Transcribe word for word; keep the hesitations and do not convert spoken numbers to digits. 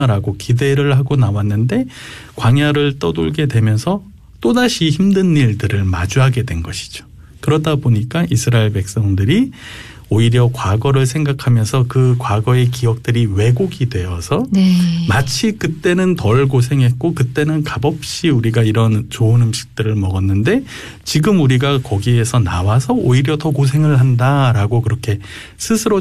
라고 기대를 하고 나왔는데 광야를 떠돌게 되면서 또다시 힘든 일들을 마주하게 된 것이죠. 그러다 보니까 이스라엘 백성들이 오히려 과거를 생각하면서 그 과거의 기억들이 왜곡이 되어서 네. 마치 그때는 덜 고생했고 그때는 값없이 우리가 이런 좋은 음식들을 먹었는데 지금 우리가 거기에서 나와서 오히려 더 고생을 한다라고 그렇게 스스로